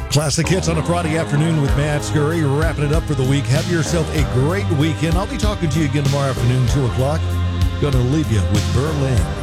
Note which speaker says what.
Speaker 1: Classic hits on a Friday afternoon with Matt Scurry, wrapping it up for the week. Have yourself a great weekend. I'll be talking to you again tomorrow afternoon, 2 o'clock. Going to leave you with Berlin.